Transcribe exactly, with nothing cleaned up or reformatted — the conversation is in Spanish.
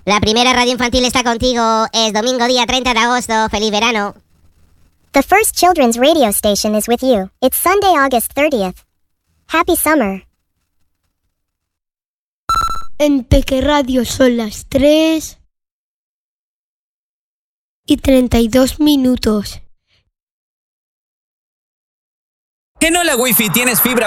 La primera radio infantil está contigo. Es domingo día treinta de agosto. ¡Feliz verano! The first children's radio station is with you. It's Sunday, August thirtieth. Happy summer. En Peque Radio son las tres y treinta y dos minutos. En Hola Wi-Fi tienes fibra